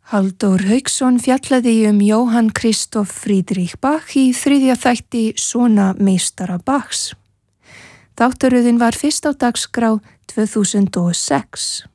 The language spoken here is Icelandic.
Halldór Hauksson fjallaði Jóhann Christoph Friedrich Bach í 3. þætti Svona meistara Bachs. Þáttaröðin var fyrst á dagskrá 2006.